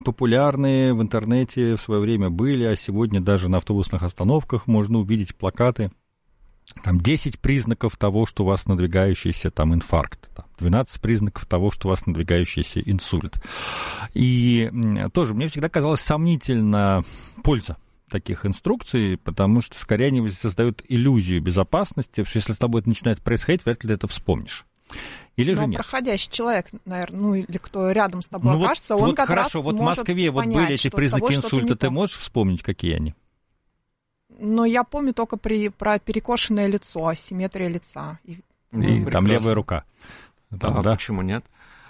популярные в интернете в свое время были, а сегодня даже на автобусных остановках можно увидеть плакаты. Там 10 признаков того, что у вас надвигающийся там инфаркт, там, 12 признаков того, что у вас надвигающийся инсульт. И тоже мне всегда казалось сомнительна польза таких инструкций, потому что скорее они создают иллюзию безопасности, что если с тобой это начинает происходить, вряд ли ты это вспомнишь. Или же нет? Проходящий человек, наверное, или кто рядом с тобой окажется, он как раз хорошо, вот в может Москве понять, вот были эти признаки инсульта, ты то. можешь вспомнить, какие они? Но я помню только про перекошенное лицо, асимметрия лица. И там левая рука. Там, да? Почему нет?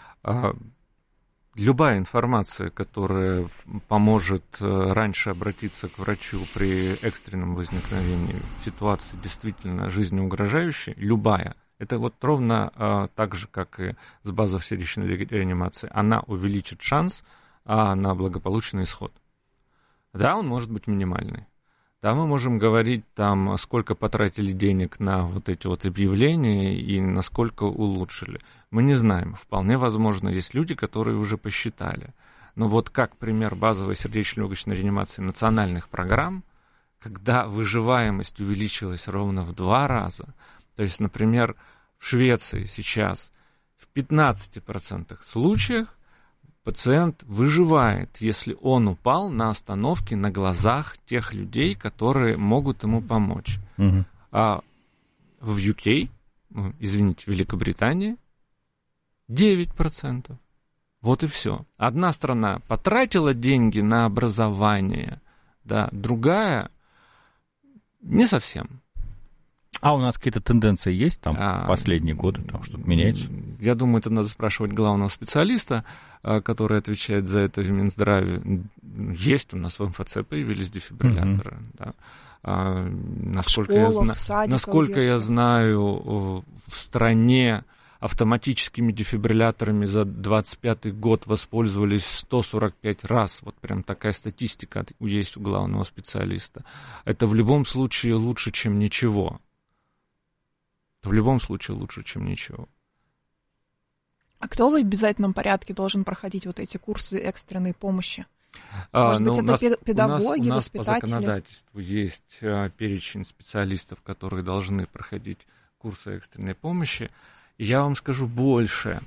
Любая информация, которая поможет раньше обратиться к врачу при экстренном возникновении ситуации действительно жизнеугрожающей, любая, это вот ровно так же, как и с базовой сердечной реанимацией, она увеличит шанс на благополучный исход. Да, он может быть минимальный. Да, мы можем говорить там, сколько потратили денег на вот эти вот объявления и насколько улучшили. Мы не знаем. Вполне возможно, есть люди, которые уже посчитали. Но вот как пример базовой сердечно-легочной реанимации национальных программ, когда выживаемость увеличилась ровно в 2 раза, то есть, например, в Швеции сейчас в 15% случаях пациент выживает, если он упал на остановке на глазах тех людей, которые могут ему помочь. Угу. А в UK, в Великобритании 9%. Вот и все. Одна страна потратила деньги на образование, да, другая не совсем. А у нас какие-то тенденции есть там последние годы, там что-то меняется? Я думаю, это надо спрашивать главного специалиста, который отвечает за это в Минздраве. Есть у нас в МФЦ появились дефибрилляторы. Да. Насколько я знаю, в стране автоматическими дефибрилляторами за 25-й год воспользовались 145 раз. Вот прям такая статистика есть у главного специалиста. Это в любом случае лучше, чем ничего. В любом случае лучше, чем ничего. А кто в обязательном порядке должен проходить вот эти курсы экстренной помощи? Может быть, это педагоги, у нас воспитатели? По законодательству есть перечень специалистов, которые должны проходить курсы экстренной помощи. И я вам скажу больше.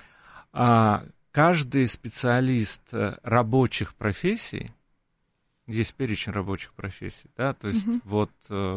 Каждый специалист рабочих профессий, есть перечень рабочих профессий, да, то есть вот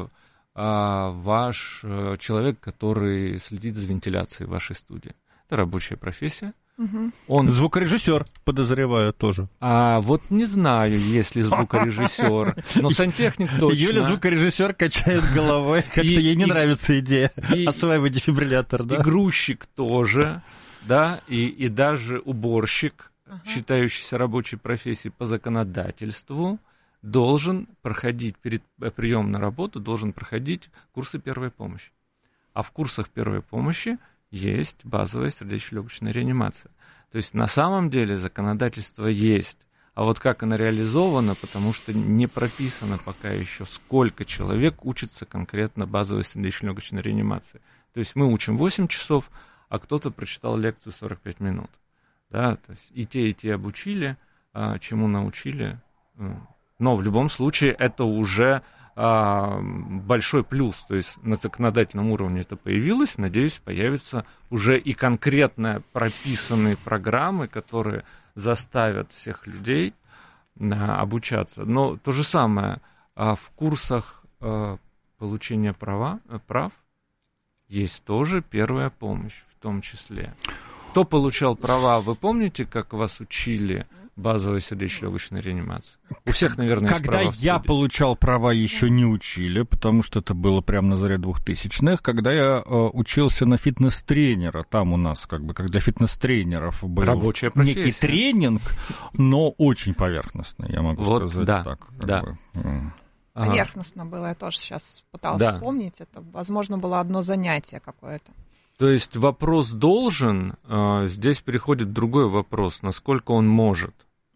ваш человек, который следит за вентиляцией в вашей студии, это рабочая профессия. Он звукорежиссер, подозреваю, тоже. Вот не знаю, есть ли звукорежиссер, но сантехник точно. Юля звукорежиссер качает головой, как-то ей не нравится идея осваивать дефибриллятор, да? И грузчик тоже, да, и даже уборщик, считающийся рабочей профессией по законодательству, должен проходить перед приемом на работу, должен проходить курсы первой помощи. А в курсах первой помощи есть базовая сердечно-легочная реанимация. То есть на самом деле законодательство есть, а вот как оно реализовано, потому что не прописано пока еще, сколько человек учится конкретно базовой сердечно-легочной реанимации. То есть мы учим 8 часов, а кто-то прочитал лекцию 45 минут. Да? То есть и те обучили, чему научили. Но в любом случае это уже большой плюс, то есть на законодательном уровне это появилось, надеюсь, появятся уже и конкретно прописанные программы, которые заставят всех людей обучаться. Но то же самое в курсах получения прав есть тоже первая помощь в том числе. Кто получал права, вы помните, как вас учили базовой сердечно-легочной реанимации? У всех, наверное, есть права. Когда я получал права, еще не учили, потому что это было прямо на заре 2000-х. Когда я учился на фитнес-тренера, там у нас, как для фитнес-тренеров был рабочая некий тренинг, но очень поверхностный, я могу сказать так. Поверхностно было, я тоже сейчас пыталась вспомнить. Это, возможно, было одно занятие какое-то. То есть вопрос должен, здесь переходит другой вопрос, насколько он может.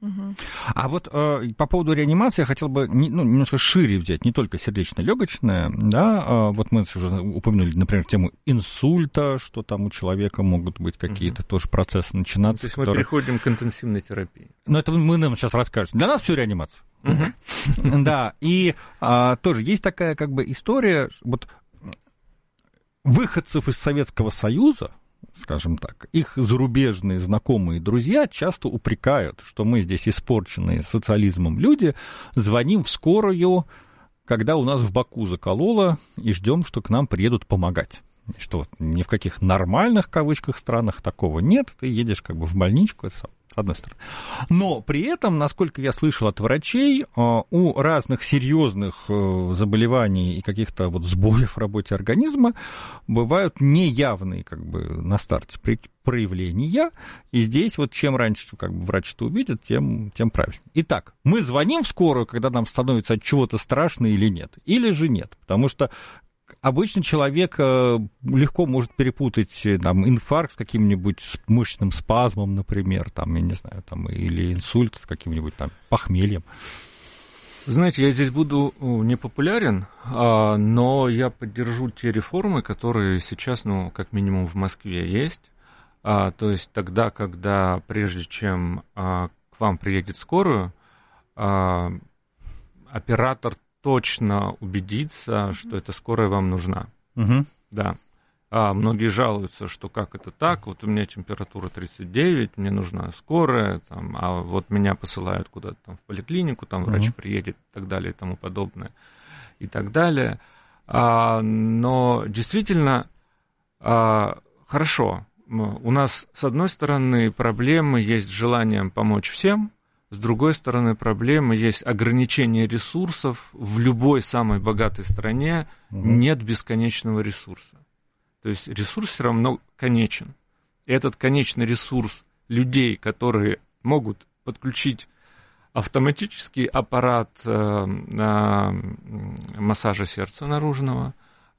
А вот по поводу реанимации я хотел бы немножко шире взять, не только сердечно-легочное, да, вот мы уже упомянули, например, тему инсульта, что там у человека могут быть какие-то тоже процессы начинаться. То есть мы переходим к интенсивной терапии. Ну, это мы нам сейчас расскажем. Для нас все реанимация. Да, и тоже есть такая как бы история, вот выходцев из Советского Союза, скажем так, их зарубежные знакомые и друзья часто упрекают, что мы здесь испорченные социализмом люди, звоним в скорую, когда у нас в боку закололо, и ждем, что к нам приедут помогать. Что ни в каких нормальных, в кавычках, странах такого нет, ты едешь как бы в больничку, это с одной стороны. Но при этом, насколько я слышал от врачей, у разных серьезных заболеваний и каких-то вот сбоев в работе организма бывают неявные как бы на старте проявления, и здесь вот чем раньше как бы врач это увидит, тем правильнее. Итак, мы звоним в скорую, когда нам становится от чего-то страшно или нет, или же нет, потому что обычно человек легко может перепутать там, инфаркт с каким-нибудь мышечным спазмом, например, там, я не знаю, там, или инсульт с каким-нибудь там похмельем. Знаете, я здесь буду непопулярен, но я поддержу те реформы, которые сейчас, ну, как минимум в Москве есть. То есть тогда, когда прежде чем к вам приедет скорую, оператор точно убедиться, что эта скорая вам нужна. Да. Многие жалуются, что как это так, вот у меня температура 39, мне нужна скорая, там, а вот меня посылают куда-то там в поликлинику, там врач приедет и так далее и тому подобное. И так далее. Но действительно, хорошо, у нас с одной стороны проблемы есть с желанием помочь всем, с другой стороны, проблемы есть ограничение ресурсов. В любой самой богатой стране нет бесконечного ресурса. То есть ресурс все равно конечен. Этот конечный ресурс людей, которые могут подключить автоматический аппарат массажа сердца наружного,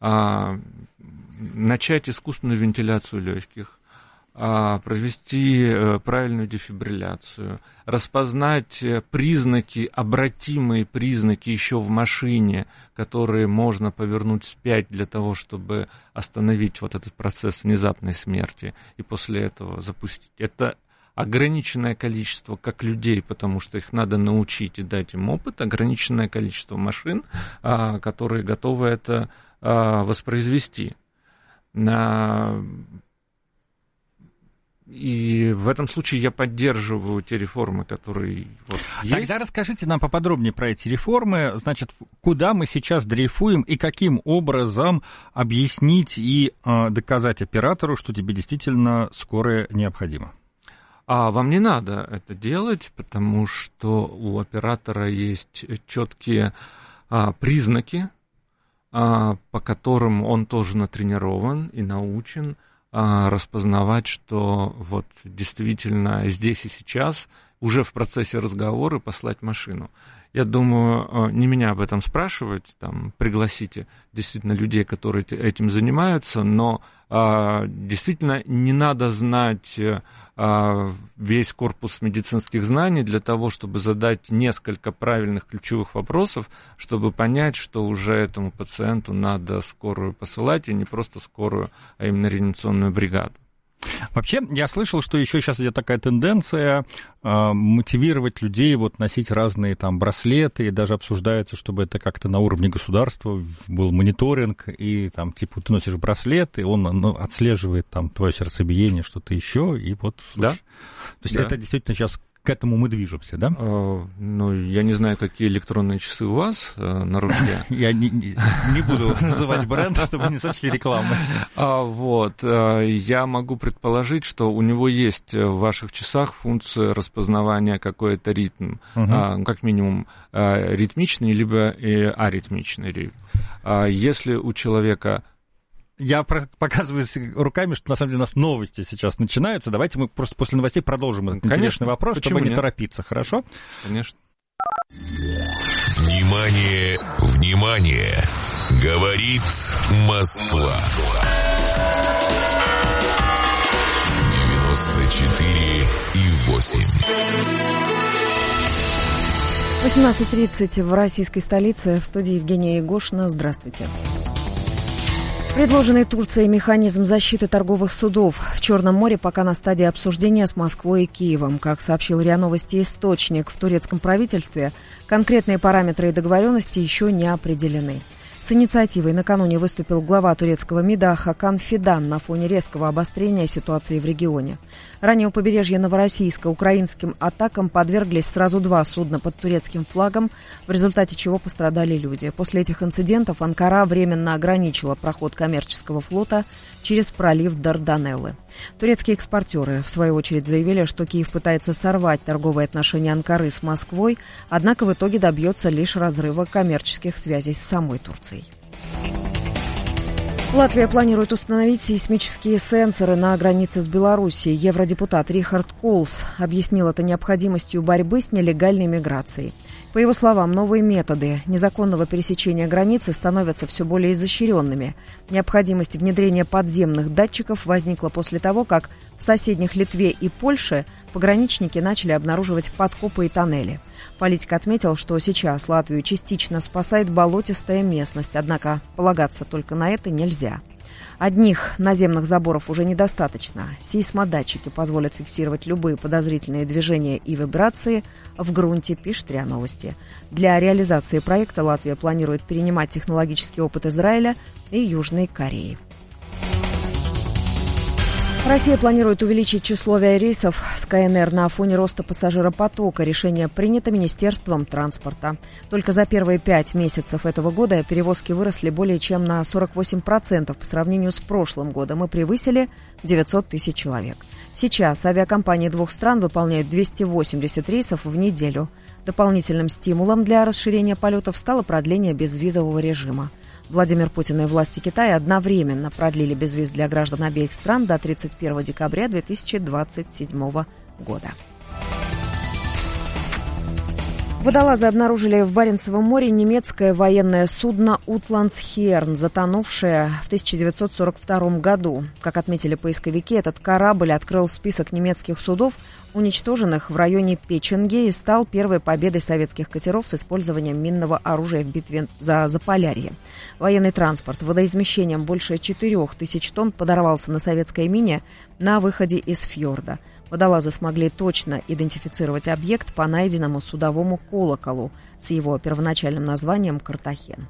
начать искусственную вентиляцию легких, провести правильную дефибрилляцию, распознать признаки, обратимые признаки еще в машине, которые можно повернуть вспять для того, чтобы остановить вот этот процесс внезапной смерти и после этого запустить. Это ограниченное количество как людей, потому что их надо научить и дать им опыт, ограниченное количество машин, которые готовы это воспроизвести. И в этом случае я поддерживаю те реформы, которые вот есть. Тогда расскажите нам поподробнее про эти реформы. Значит, куда мы сейчас дрейфуем и каким образом объяснить и доказать оператору, что тебе действительно скорая необходима? Вам не надо это делать, потому что у оператора есть четкие признаки, по которым он тоже натренирован и научен распознавать, что вот действительно здесь и сейчас уже в процессе разговора послать машину. Я думаю, не меня об этом спрашивать, там, пригласите действительно людей, которые этим занимаются, но действительно не надо знать весь корпус медицинских знаний для того, чтобы задать несколько правильных ключевых вопросов, чтобы понять, что уже этому пациенту надо скорую посылать, и не просто скорую, а именно реанимационную бригаду. Вообще, я слышал, что еще сейчас идет такая тенденция мотивировать людей вот носить разные там браслеты, и даже обсуждается, чтобы это как-то на уровне государства был мониторинг, и там типа ты носишь браслет, и он отслеживает там твое сердцебиение, что-то еще, и вот... Да? То есть это действительно сейчас... К этому мы движемся, да? Ну, я не знаю, какие электронные часы у вас на руке. Я не буду называть бренд, чтобы не сочли рекламы. Вот. Я могу предположить, что у него есть в ваших часах функция распознавания какой-то ритм, как минимум ритмичный, либо аритмичный ритм. Если у человека... Я показываю руками, что на самом деле у нас новости сейчас начинаются. Давайте мы просто после новостей продолжим этот интересный вопрос, чтобы не торопиться, хорошо? Конечно. Внимание, внимание! Говорит Москва. 94,8. 18:30 в российской столице. В студии Евгения Егошина. Здравствуйте. Предложенный Турцией механизм защиты торговых судов в Черном море пока на стадии обсуждения с Москвой и Киевом. Как сообщил РИА Новости источник в турецком правительстве, конкретные параметры и договоренности еще не определены. С инициативой накануне выступил глава турецкого МИДа Хакан Фидан на фоне резкого обострения ситуации в регионе. Ранее у побережья Новороссийска украинским атакам подверглись сразу 2 судна под турецким флагом, в результате чего пострадали люди. После этих инцидентов Анкара временно ограничила проход коммерческого флота через пролив Дарданеллы. Турецкие экспортеры, в свою очередь, заявили, что Киев пытается сорвать торговые отношения Анкары с Москвой, однако в итоге добьется лишь разрыва коммерческих связей с самой Турцией. Латвия планирует установить сейсмические сенсоры на границе с Белоруссией. Евродепутат Рихард Колс объяснил это необходимостью борьбы с нелегальной миграцией. По его словам, новые методы незаконного пересечения границы становятся все более изощренными. Необходимость внедрения подземных датчиков возникла после того, как в соседних Литве и Польше пограничники начали обнаруживать подкопы и тоннели. Политик отметил, что сейчас Латвию частично спасает болотистая местность, однако полагаться только на это нельзя. Одних наземных заборов уже недостаточно. Сейсмодатчики позволят фиксировать любые подозрительные движения и вибрации в грунте, пишет РИА Новости. Для реализации проекта Латвия планирует перенимать технологический опыт Израиля и Южной Кореи. Россия планирует увеличить число авиарейсов с КНР на фоне роста пассажиропотока. Решение принято Министерством транспорта. Только за первые 5 месяцев этого года перевозки выросли более чем на 48% по сравнению с прошлым годом и превысили 900 тысяч человек. Сейчас авиакомпании 2 стран выполняют 280 рейсов в неделю. Дополнительным стимулом для расширения полетов стало продление безвизового режима. Владимир Путин и власти Китая одновременно продлили безвиз для граждан обеих стран до 31 декабря 2027 года. Водолазы обнаружили в Баренцевом море немецкое военное судно «Утландсхерн», затонувшее в 1942 году. Как отметили поисковики, этот корабль открыл список немецких судов, уничтоженных в районе Печенги, и стал первой победой советских катеров с использованием минного оружия в битве за Заполярье. Военный транспорт водоизмещением больше 4000 тонн подорвался на советской мине на выходе из фьорда. Водолазы смогли точно идентифицировать объект по найденному судовому колоколу с его первоначальным названием «Картахен».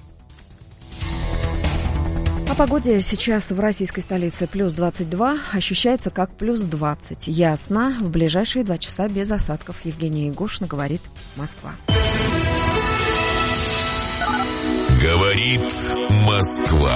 О погоде сейчас в российской столице плюс 22, ощущается как плюс 20. Ясно, в ближайшие 2 часа без осадков. Евгения Егошина, говорит Москва. Говорит Москва.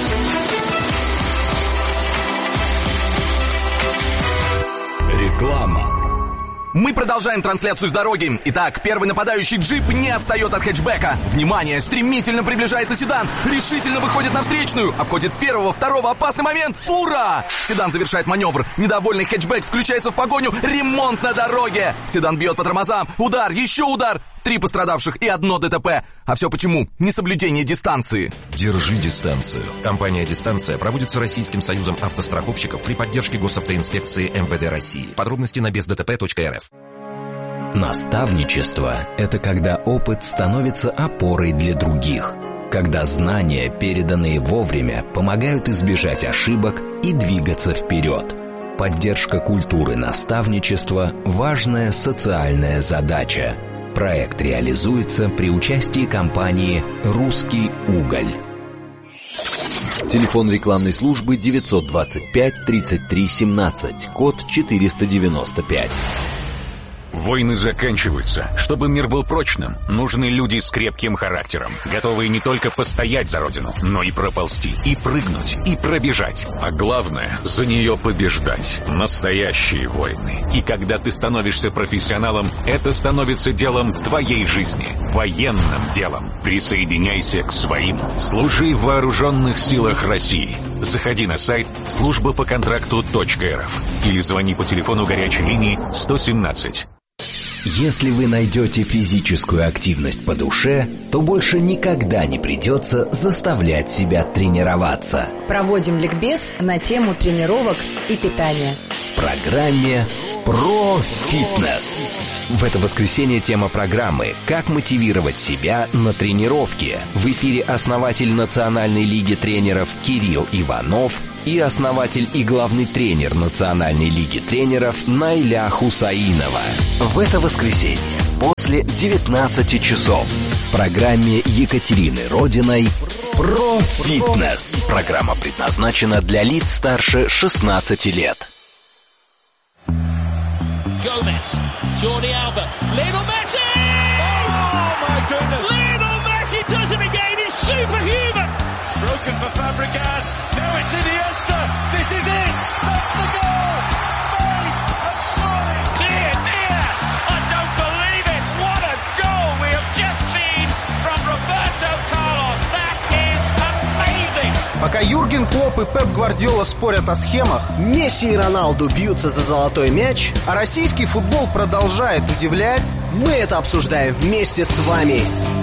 Реклама. Мы продолжаем трансляцию с дороги. Итак, первый нападающий джип не отстает от хэтчбека. Внимание, стремительно приближается седан. Решительно выходит на встречную. Обходит первого, второго, опасный момент. Фура! Седан завершает маневр. Недовольный хэтчбек включается в погоню. Ремонт на дороге. Седан бьет по тормозам. Удар, еще удар. 3 пострадавших и 1 ДТП. А все почему? Несоблюдение дистанции. Держи дистанцию. Компания «Дистанция» проводится Российским союзом автостраховщиков при поддержке госавтоинспекции МВД России. Подробности на бездтп.рф. Наставничество – это когда опыт становится опорой для других. Когда знания, переданные вовремя, помогают избежать ошибок и двигаться вперед. Поддержка культуры наставничества – важная социальная задача. Проект реализуется при участии компании «Русский уголь». Телефон рекламной службы 925 33 17, код 495. Войны заканчиваются. Чтобы мир был прочным, нужны люди с крепким характером, готовые не только постоять за родину, но и проползти, и прыгнуть, и пробежать. А главное, за нее побеждать. Настоящие войны. И когда ты становишься профессионалом, это становится делом твоей жизни. Военным делом. Присоединяйся к своим. Служи в вооруженных силах России. Заходи на сайт службапоконтракту.рф или звони по телефону горячей линии 117. Если вы найдете физическую активность по душе, то больше никогда не придется заставлять себя тренироваться. Проводим ликбез на тему тренировок и питания. В программе «Про фитнес». В это воскресенье тема программы «Как мотивировать себя на тренировке». В эфире основатель Национальной лиги тренеров Кирилл Иванов и основатель и главный тренер Национальной лиги тренеров Найля Хусаинова. В это воскресенье после 19 часов в программе Екатерины Родиной «Про фитнес». Программа предназначена для лиц старше 16 лет. Gomez, Jordi Alba, Lionel Messi! Oh my goodness! Lionel Messi does it again, it's superhuman! Broken for Fabregas, now it's Iniesta, this is it! That's the goal! Spain have scored! Dear, dear, I don't believe it! What a goal we have just seen from Roberto Carlos! That is amazing! Пока Юрген Клопп и Пеп Гвардиола спорят о схемах, Месси и Роналду бьются за золотой мяч, а российский футбол продолжает удивлять, мы это обсуждаем вместе с вами.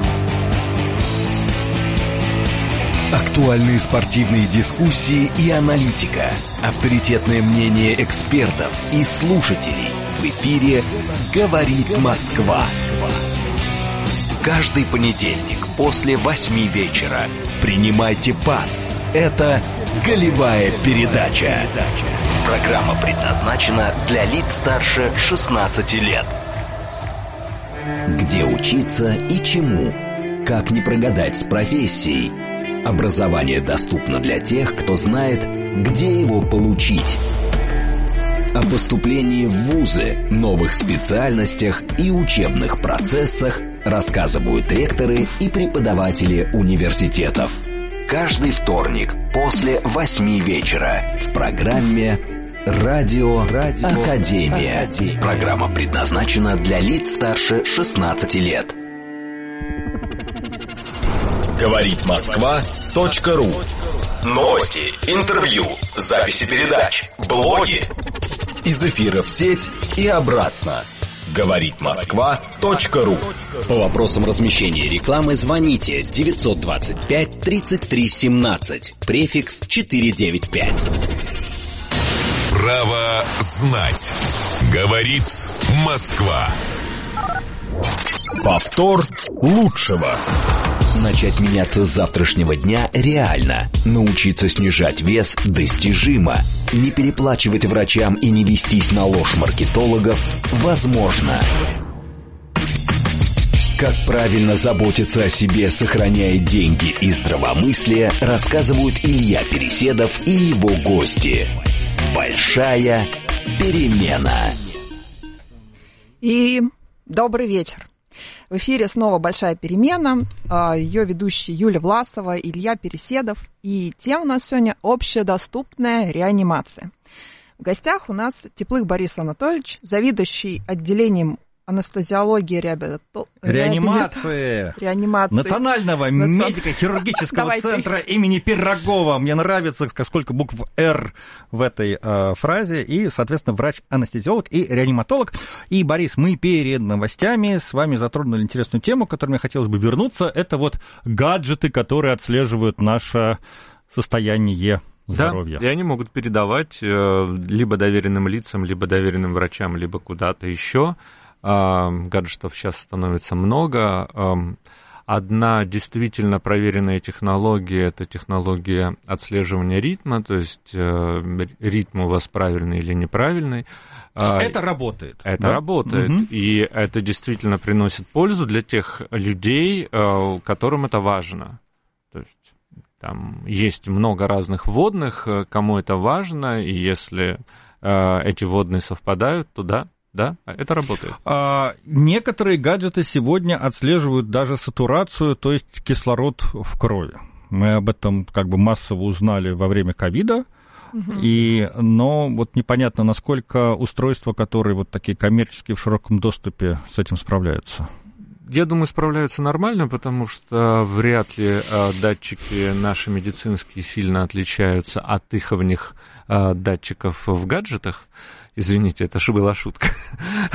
Актуальные спортивные дискуссии и аналитика, авторитетное мнение экспертов и слушателей. В эфире «Говорит Москва». Каждый понедельник после 8 вечера принимайте пас. Это «Голевая передача». Программа предназначена для лиц старше 16 лет. Где учиться и чему? Как не прогадать с профессией? Образование доступно для тех, кто знает, где его получить. О поступлении в вузы, новых специальностях и учебных процессах рассказывают ректоры и преподаватели университетов. Каждый вторник после 8 вечера в программе «Радио Академия». Программа предназначена для лиц старше 16 лет. Говорит Москва.ру. Новости, интервью, записи передач, блоги. Из эфира в сеть и обратно. Говорит Москва.ру. По вопросам размещения рекламы звоните 925 33 17, префикс 495. Право знать. Говорит Москва. Повтор лучшего. Начать меняться с завтрашнего дня реально. Научиться снижать вес достижимо. Не переплачивать врачам и не вестись на ложь маркетологов возможно. Как правильно заботиться о себе, сохраняя деньги и здравомыслие, рассказывают Илья Переседов и его гости. Большая перемена. И добрый вечер. В эфире снова «Большая перемена», ее ведущие Юлия Власова, Илья Переседов, и тема у нас сегодня «Общедоступная реанимация». В гостях у нас Теплых Борис Анатольевич, заведующий отделением анестезиологии реанимации Национального медико-хирургического центра имени Пирогова. Мне нравится, сколько букв «Р» в этой фразе. И, соответственно, врач-анестезиолог и реаниматолог. И, Борис, мы перед новостями с вами затронули интересную тему, к которой мне хотелось бы вернуться. Это вот гаджеты, которые отслеживают наше состояние здоровья. Да, и они могут передавать либо доверенным лицам, либо доверенным врачам, либо куда-то еще. Гаджетов сейчас становится много. Одна действительно проверенная технология – это технология отслеживания ритма, то есть ритм у вас правильный или неправильный. Это работает. Это работает, и это действительно приносит пользу для тех людей, которым это важно. То есть там есть много разных вводных, кому это важно, и если эти вводные совпадают, то да. Да, это работает. Некоторые гаджеты сегодня отслеживают даже сатурацию, то есть кислород в крови. Мы об этом как бы массово узнали во время ковида, но вот непонятно, насколько устройства, которые вот такие коммерческие в широком доступе, с этим справляются. Я думаю, справляются нормально, потому что вряд ли датчики наши медицинские сильно отличаются от иховних датчиков в гаджетах. Извините, это же была шутка.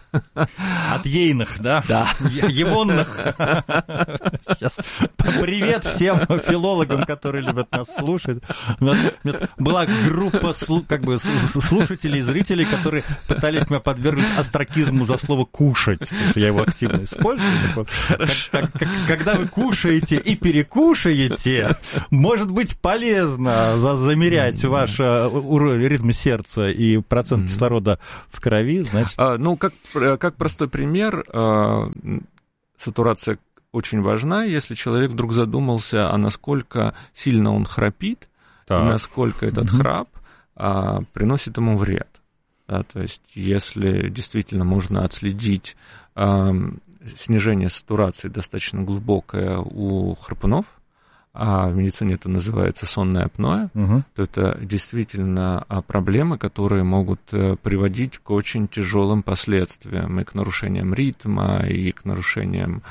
От ейных, да? Да. Егонных. Сейчас привет всем филологам, которые любят нас слушать. Была группа слушателей, зрителей, которые пытались меня подвергнуть остракизму за слово «кушать». Я его активно использую. Когда вы кушаете и перекушаете, может быть полезно замерять ваш ритм сердца и процент кислорода в крови, значит... Ну, как простой пример, сатурация очень важна, если человек вдруг задумался, а насколько сильно он храпит, и насколько этот храп приносит ему вред. Да, то есть, если действительно можно отследить снижение сатурации достаточно глубокое у храпунов, а в медицине это называется сонное апноэ, то это действительно проблемы, которые могут приводить к очень тяжелым последствиям, и к нарушениям ритма, и к нарушениям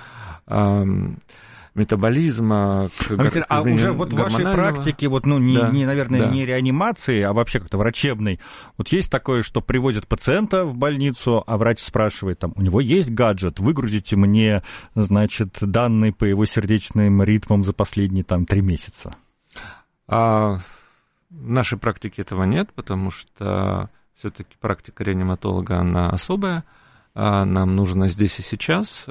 метаболизма. А уже вот в вашей практике, вот, ну, наверное, не реанимации, а вообще как-то врачебной, вот есть такое, что приводят пациента в больницу, а врач спрашивает, там, у него есть гаджет, выгрузите мне, значит, данные по его сердечным ритмам за последние, там, 3 месяца? В нашей практике этого нет, потому что все-таки практика реаниматолога, она особая. Нам нужно здесь и сейчас.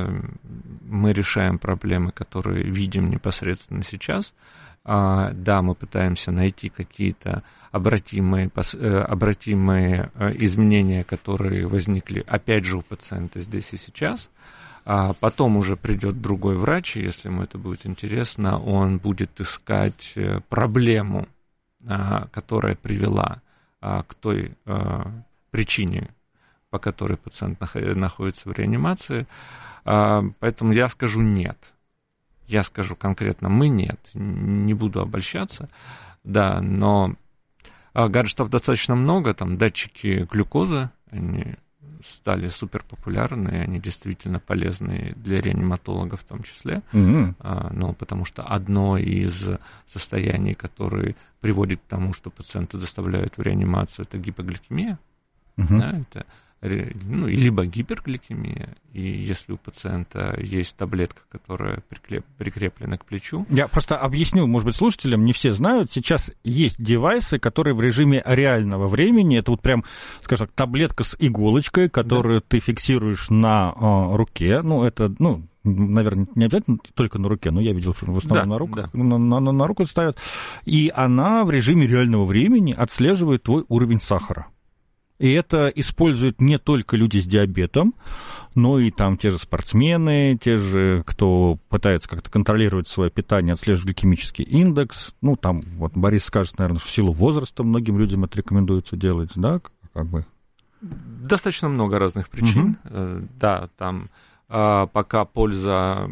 Мы решаем проблемы, которые видим непосредственно сейчас. Да, мы пытаемся найти какие-то обратимые изменения, которые возникли, опять же, у пациента здесь и сейчас. А потом уже придет другой врач, и если ему это будет интересно, он будет искать проблему, которая привела к той причине, по которой пациент находится в реанимации. Поэтому я скажу нет. Я скажу конкретно мы нет. Не буду обольщаться. Да, но гаджетов достаточно много. Там датчики глюкозы, они стали супер популярны, они действительно полезны для реаниматологов в том числе. Ну, потому что одно из состояний, которые приводит к тому, что пациента доставляют в реанимацию, это гипогликемия. Да, это либо гипергликемия, и если у пациента есть таблетка, которая прикреплена к плечу. Я просто объясню, может быть, слушателям, не все знают, сейчас есть девайсы, которые в режиме реального времени, это вот прям, скажем так, таблетка с иголочкой, которую ты фиксируешь на руке, ну, это, ну, наверное, не обязательно только на руке, но я видел, что в основном на руку, на руку ставят, и она в режиме реального времени отслеживает твой уровень сахара. И это используют не только люди с диабетом, но и там те же спортсмены, те же, кто пытается как-то контролировать свое питание, отслеживать гликемический индекс. Ну, там, вот Борис скажет, наверное, в силу возраста многим людям это рекомендуется делать, да, как бы? Достаточно много разных причин. Да, там пока польза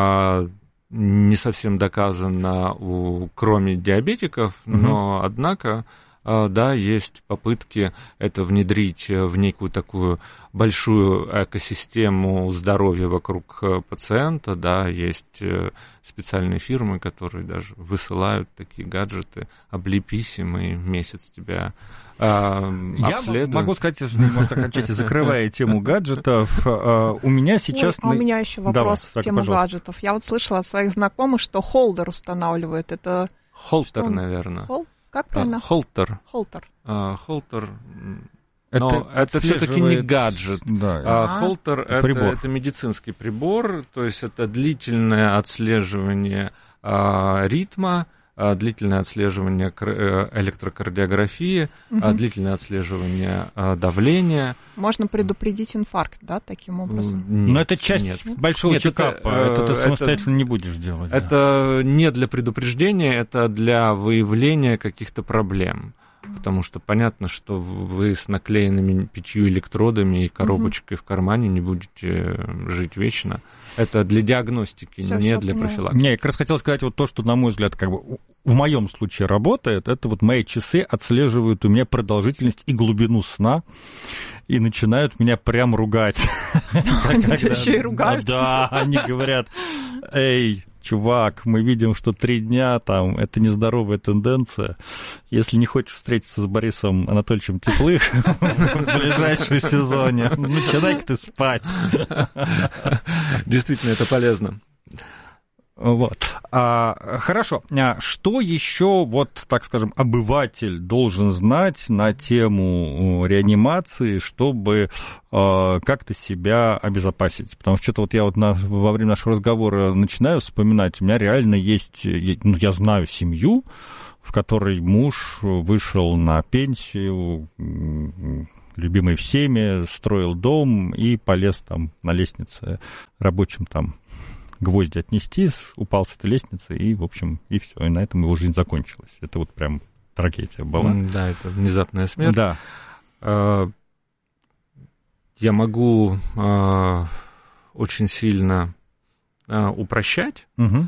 не совсем доказана кроме диабетиков, но, однако... Да, есть попытки это внедрить в некую такую большую экосистему здоровья вокруг пациента. Да, есть специальные фирмы, которые даже высылают такие гаджеты, облепись, и мы месяц тебя обследуем. Я могу сказать, может, окончательно закрывая тему гаджетов, у меня сейчас... у меня еще вопрос в тему гаджетов. Я вот слышала от своих знакомых, что холдер устанавливают. Это... Холтер, наверное. Как правильно? Холтер. Холтер. Холтер. Но это все-таки не гаджет. Да. Холтер это медицинский прибор, то есть это длительное отслеживание ритма, длительное отслеживание электрокардиографии, длительное отслеживание давления. Можно предупредить инфаркт, да, таким образом? Но это часть большого чекапа, это ты самостоятельно не будешь делать. Это не для предупреждения, это для выявления каких-то проблем. Потому что понятно, что вы с наклеенными 5 электродами и коробочкой в кармане не будете жить вечно. Это для диагностики, не для профилактики. Не, я как раз хотел сказать вот то, что, на мой взгляд, как бы в моем случае работает. Это вот мои часы отслеживают у меня продолжительность и глубину сна и начинают меня прям ругать. Они еще и ругаются. Да, они говорят: эй, чувак, мы видим, что 3 дня там это нездоровая тенденция. Если не хочешь встретиться с Борисом Анатольевичем Теплых в ближайшем сезоне, начинай-ка ты спать. Действительно, это полезно. Вот. Хорошо. Что еще, вот, так скажем, обыватель должен знать на тему реанимации, чтобы как-то себя обезопасить? Потому что что-то вот я вот во время нашего разговора начинаю вспоминать, у меня реально есть, ну, я знаю семью, в которой муж вышел на пенсию, любимый всеми, строил дом и полез там на лестнице рабочим там гвозди отнести, упал с этой лестницы, и, в общем, и все, и на этом его жизнь закончилась. Это вот прям трагедия была. Да, это внезапная смерть. Да. Я могу очень сильно упрощать,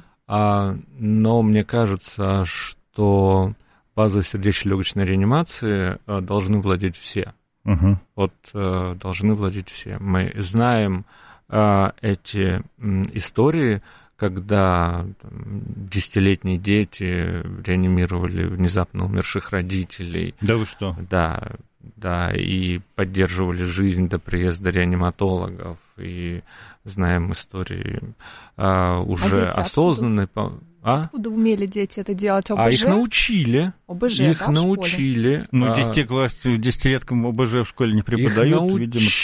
но мне кажется, что базовой сердечно-легочной реанимации должны владеть все. Вот должны владеть все. Мы знаем эти истории, когда 10-летние дети реанимировали внезапно умерших родителей. Да вы что? Да, и поддерживали жизнь до приезда реаниматологов. И знаем истории уже осознанной. Откуда умели дети это делать? ОБЖ? Их научили. ОБЖ, их да, научили. Ну, 10-леткам ОБЖ в школе не преподают,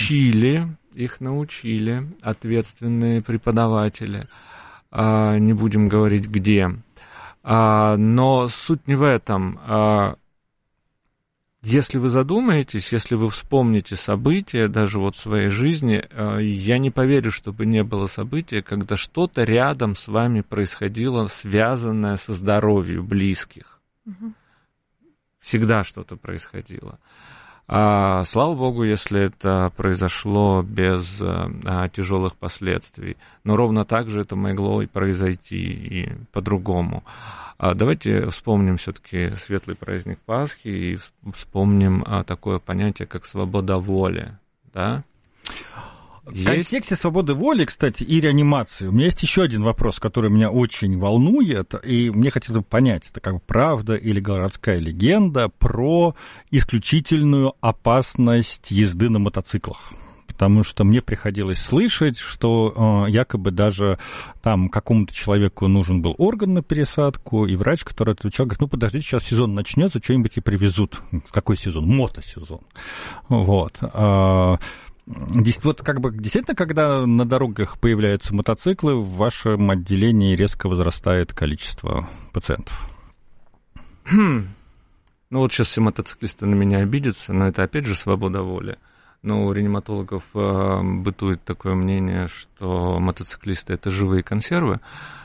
Их научили ответственные преподаватели. Не будем говорить, где. Но суть не в этом. Если вы задумаетесь, если вы вспомните события, даже вот в своей жизни, я не поверю, чтобы не было события, когда что-то рядом с вами происходило, связанное со здоровьем близких. Всегда что-то происходило. Слава богу, если это произошло без тяжелых последствий. Но ровно так же это могло и произойти и по-другому. Давайте вспомним все-таки светлый праздник Пасхи и вспомним такое понятие, как свобода воли. Да? В контексте свободы воли, кстати, и реанимации, у меня есть еще один вопрос, который меня очень волнует, и мне хотелось бы понять, это как бы правда или городская легенда про исключительную опасность езды на мотоциклах. Потому что мне приходилось слышать, что якобы даже там какому-то человеку нужен был орган на пересадку, и врач, который отвечал, говорит, ну подождите, сейчас сезон начнется, что-нибудь и привезут. Какой сезон? Мотосезон. Вот. Вот как бы действительно, когда на дорогах появляются мотоциклы, в вашем отделении резко возрастает количество пациентов? Ну вот сейчас все мотоциклисты на меня обидятся, но это опять же свобода воли. Но у реаниматологов бытует такое мнение, что мотоциклисты — это живые консервы.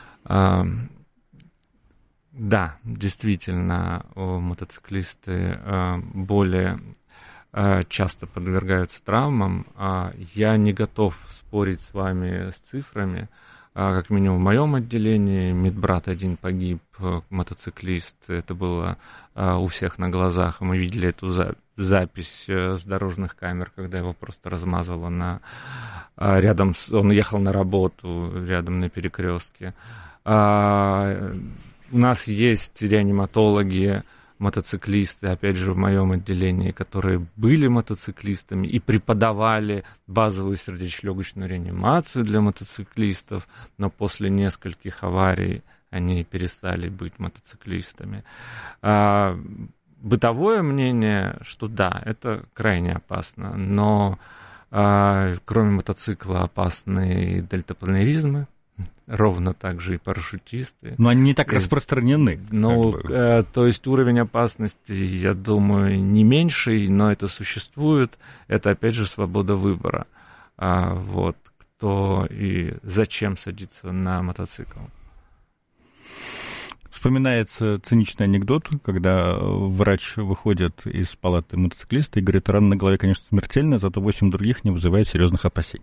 Да, действительно, мотоциклисты более часто подвергаются травмам. Я не готов спорить с вами с цифрами. Как минимум в моем отделении медбрат один погиб, мотоциклист. Это было у всех на глазах. Мы видели эту запись с дорожных камер, когда его просто размазывало рядом. Он ехал на работу рядом на перекрестке. У нас есть реаниматологи, мотоциклисты, опять же, в моем отделении, которые были мотоциклистами и преподавали базовую сердечно-легочную реанимацию для мотоциклистов, но после нескольких аварий они перестали быть мотоциклистами. Бытовое мнение, что да, это крайне опасно, но кроме мотоцикла опасны дельтапланеризмы, ровно так же и парашютисты. Но они не так распространены. Ну, то есть уровень опасности, я думаю, не меньший, но это существует. Это, опять же, свобода выбора. Вот, кто и зачем садится на мотоцикл. Вспоминается циничный анекдот, когда врач выходит из палаты мотоциклиста и говорит, рана на голове, конечно, смертельная, зато 8 других не вызывает серьезных опасений.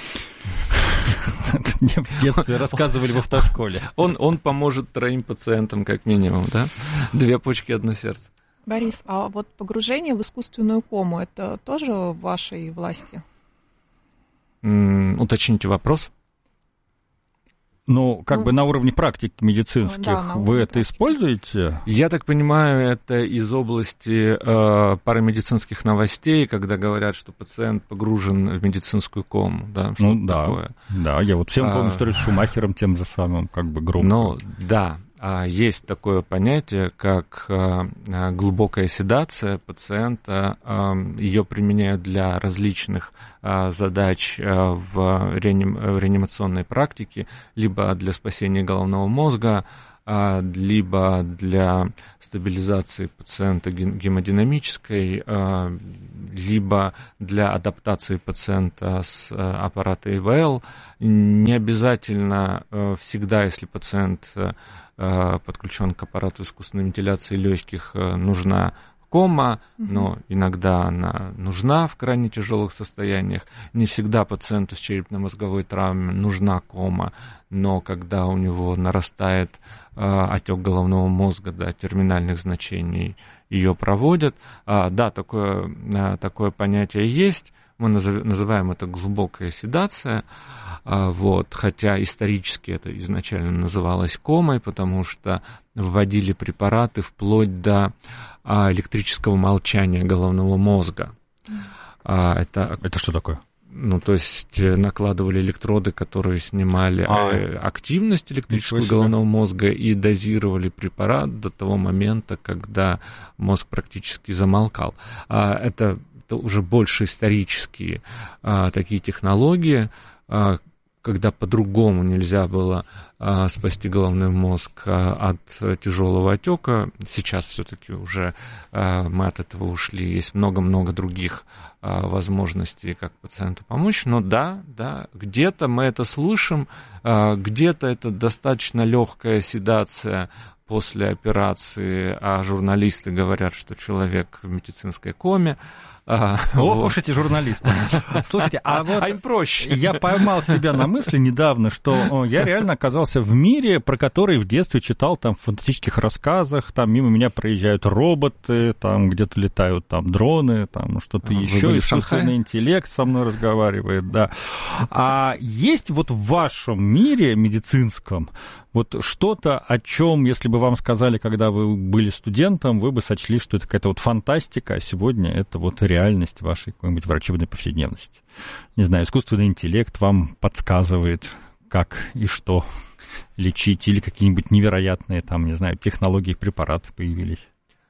Мне в детстве рассказывали в автошколе. Он поможет 3 пациентам, как минимум, да? 2 почки, 1 сердце. Борис, а вот погружение в искусственную кому, это тоже в вашей власти? Уточните вопрос. Ну, как бы на уровне практик медицинских вы это используете? Я так понимаю, это из области парамедицинских новостей, когда говорят, что пациент погружен в медицинскую кому, да, что такое. Да, я вот всем помню историю с Шумахером тем же самым, как бы громко. Ну, да. Есть такое понятие, как глубокая седация пациента. Ее применяют для различных задач в реанимационной практике, либо для спасения головного мозга, либо для стабилизации пациента гемодинамической, либо для адаптации пациента с аппарата ИВЛ. Не обязательно всегда, если пациент подключен к аппарату искусственной вентиляции легких, нужна кома, но иногда она нужна в крайне тяжелых состояниях. Не всегда пациенту с черепно-мозговой травмой нужна кома, но когда у него нарастает отек головного мозга до терминальных значений, ее проводят. Да, такое понятие есть. Мы называем это глубокая седация, хотя исторически это изначально называлось комой, потому что вводили препараты вплоть до электрического молчания головного мозга. Это что такое? Ну, то есть накладывали электроды, которые снимали активность электрического головного мозга и дозировали препарат до того момента, когда мозг практически замолкал. Это уже больше исторические такие технологии, когда по-другому нельзя было спасти головной мозг от тяжелого отека. Сейчас все-таки уже мы от этого ушли. Есть много-много других возможностей, как пациенту помочь. Но да, где-то мы это слышим, где-то это достаточно легкая седация после операции, а журналисты говорят, что человек в медицинской коме. Ох уж эти журналисты. Слушайте, им проще. Я поймал себя на мысли недавно, что я реально оказался в мире, про который в детстве читал там в фантастических рассказах, там мимо меня проезжают роботы, там где-то летают там дроны, там что-то еще, искусственный интеллект со мной разговаривает, да. А есть вот в вашем мире медицинском вот что-то, о чем, если бы вам сказали, когда вы были студентом, вы бы сочли, что это какая-то вот фантастика, а сегодня это вот реальность вашей какой-нибудь врачебной повседневности. Не знаю, искусственный интеллект вам подсказывает, как и что лечить, или какие-нибудь невероятные, там, не знаю, технологии, препараты появились.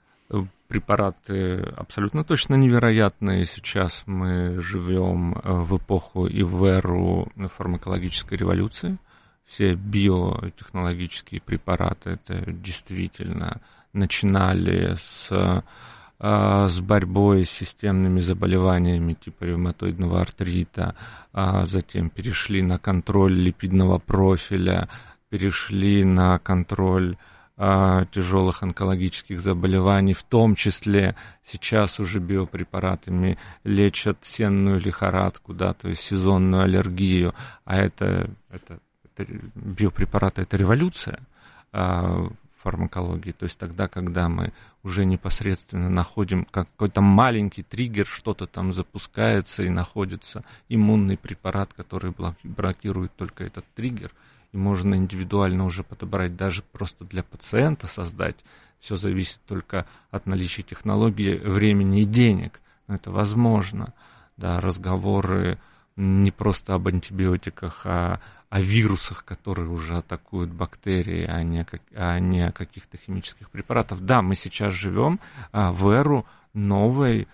Препараты абсолютно точно невероятные. Сейчас мы живем в эпоху и в эру фармакологической революции. Все биотехнологические препараты, это действительно начинали с борьбой с системными заболеваниями типа ревматоидного артрита, затем перешли на контроль липидного профиля, перешли на контроль тяжелых онкологических заболеваний, в том числе сейчас уже биопрепаратами лечат сенную лихорадку, да, то есть сезонную аллергию, а это биопрепараты — это революция в фармакологии, то есть тогда, когда мы уже непосредственно находим какой-то маленький триггер, что-то там запускается и находится иммунный препарат, который блокирует только этот триггер, и можно индивидуально уже подобрать, даже просто для пациента создать. Все зависит только от наличия технологии, времени и денег, но это возможно. Да, разговоры не просто об антибиотиках, а о вирусах, которые уже атакуют бактерии, а не о каких-то химических препаратах. Да, мы сейчас живем в эру новой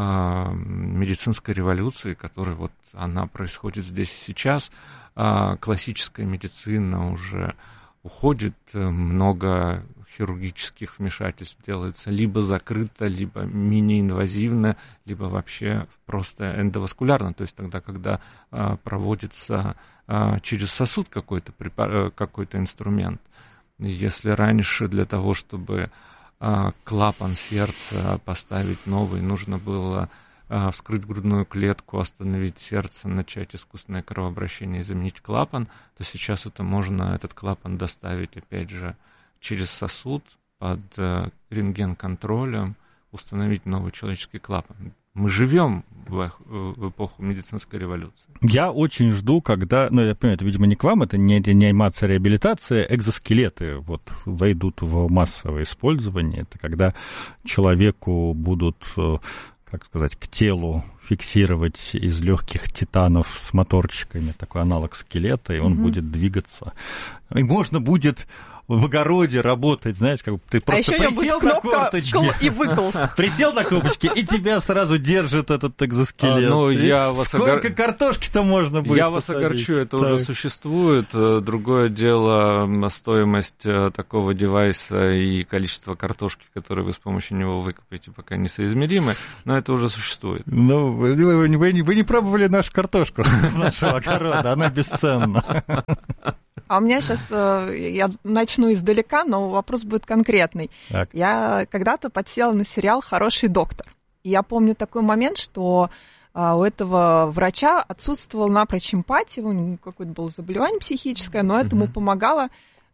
медицинской революции, которая вот она происходит здесь и сейчас. Классическая медицина уже уходит, много хирургических вмешательств делается либо закрыто, либо мини-инвазивно, либо вообще просто эндоваскулярно, то есть тогда, когда проводится через сосуд какой-то инструмент. Если раньше для того, чтобы клапан сердца поставить новый, нужно было вскрыть грудную клетку, остановить сердце, начать искусственное кровообращение и заменить клапан, то сейчас этот клапан доставить, опять же, через сосуд под рентген-контролем, установить новый человеческий клапан. Мы живем в эпоху медицинской революции. Я очень жду, когда, я понимаю, это, видимо, не к вам, это не реанимация, реабилитация, экзоскелеты вот войдут в массовое использование. Это когда человеку будут, как сказать, к телу фиксировать из легких титанов с моторчиками такой аналог скелета, и он будет двигаться. И можно будет в огороде работать, знаешь, как ты просто присел на корточки, и выкл. Присел на корточки, и тебя сразу держит этот экзоскелет. Сколько картошки-то можно будет Я вас огорчу, это уже существует. Другое дело, стоимость такого девайса и количество картошки, которое вы с помощью него выкопаете, пока несоизмеримы, но это уже существует. Ну, вы не пробовали нашу картошку с нашего огорода, она бесценна. А у меня сейчас, я начну издалека, но вопрос будет конкретный. Так. Я когда-то подсела на сериал «Хороший доктор». И я помню такой момент, что у этого врача отсутствовала напрочь эмпатия, у него какое-то было заболевание психическое, но это ему помогало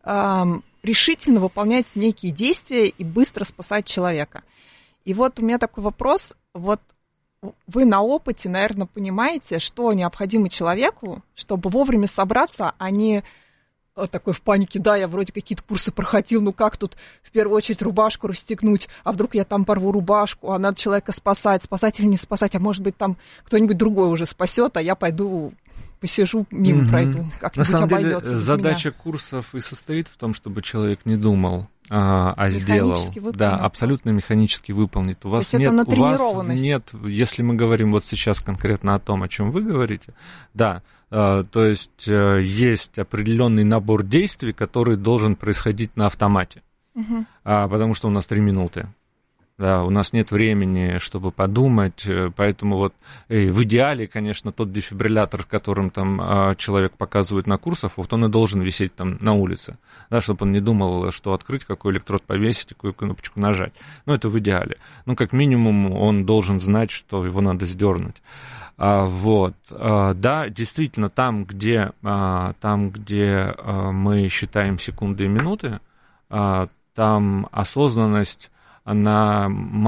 решительно выполнять некие действия и быстро спасать человека. И вот у меня такой вопрос, вот вы на опыте, наверное, понимаете, что необходимо человеку, чтобы вовремя собраться, а не такой в панике, да, я вроде какие-то курсы проходил, ну как тут в первую очередь рубашку расстегнуть, а вдруг я там порву рубашку, а надо человека спасать или не спасать, а может быть там кто-нибудь другой уже спасет, а я пойду посижу, мимо пройду, как-нибудь обойдется. На самом деле задача курсов и состоит в том, чтобы человек не думал, а сделал. Да, абсолютно механически выполнит. У вас нет, если мы говорим вот сейчас конкретно о том, о чем вы говорите, да, то есть есть определенный набор действий, который должен происходить на автомате, потому что у нас 3 минуты. Да, у нас нет времени, чтобы подумать, поэтому вот в идеале, конечно, тот дефибриллятор, которым там человек показывает на курсах, вот он и должен висеть там на улице, да, чтобы он не думал, что открыть, какой электрод повесить, какую кнопочку нажать. Ну, это в идеале. Ну, как минимум, он должен знать, что его надо сдернуть. Вот, да, действительно, там, где мы считаем секунды и минуты, там осознанность, она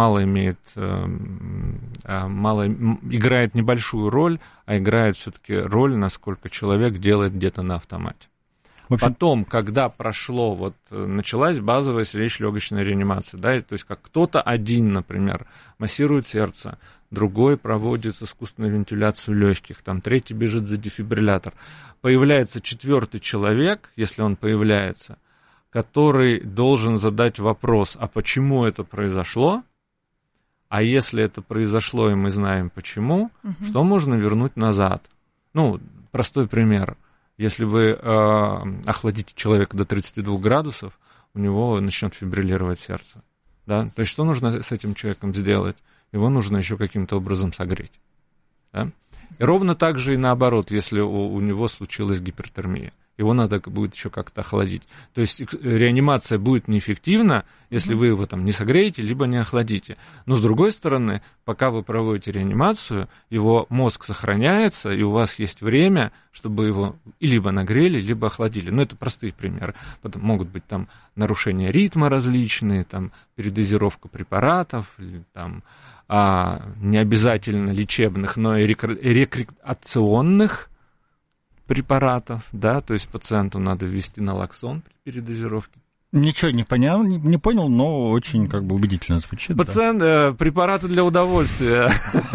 играет небольшую роль, а играет все-таки роль, насколько человек делает где-то на автомате. Потом, когда началась базовая сердечно-легочная реанимация, да, то есть как кто-то один, например, массирует сердце, другой проводит искусственную вентиляцию легких, там третий бежит за дефибриллятор. Появляется 4-й человек, если он появляется, который должен задать вопрос, а почему это произошло? А если это произошло, и мы знаем почему, что можно вернуть назад? Ну, простой пример. Если вы охладите человека до 32 градусов, у него начнет фибриллировать сердце. Да? То есть что нужно с этим человеком сделать? Его нужно еще каким-то образом согреть. Да? И ровно так же и наоборот, если у него случилась гипертермия. Его надо будет еще как-то охладить. То есть реанимация будет неэффективна, если вы его там не согреете, либо не охладите. Но с другой стороны, пока вы проводите реанимацию, его мозг сохраняется, и у вас есть время, чтобы его либо нагрели, либо охладили. Ну, это простые примеры. Потом могут быть там нарушения ритма различные, там передозировка препаратов, или, там, не обязательно лечебных, но и рекреационных препаратов, да, то есть пациенту надо ввести налоксон при передозировке. Ничего не понял, но очень как бы убедительно звучит. Препараты для удовольствия.